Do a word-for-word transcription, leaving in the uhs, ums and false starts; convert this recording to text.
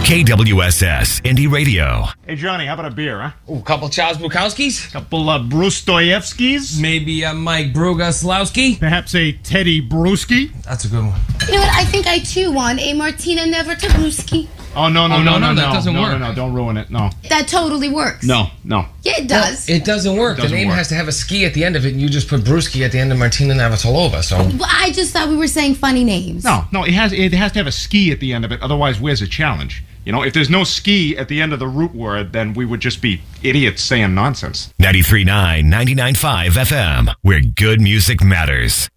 K W S S Indie Radio. Hey, Johnny, how about a beer, huh? Ooh, a couple Charles Bukowskis? Couple uh, Bruce Dostoevskis? Maybe a Mike Brugoslowski? Perhaps a Teddy Bruschi? That's a good one. You know what? I think I too want a Martina Nevertabruski. Oh, no, no, Oh, no, no, no, no, that no, doesn't no, work. no, no, don't ruin it, no. That totally works. No, no. Yeah, it does. It doesn't work. It doesn't the name work. has to have a ski at the end of it, and you just put Brewski at the end of Martina Navratilova, so... Well, I just thought we were saying funny names. No, no, it has it has to have a ski at the end of it, otherwise where's the challenge? You know, if there's no ski at the end of the root word, then we would just be idiots saying nonsense. ninety-three point nine, ninety-nine point five F M, where good music matters.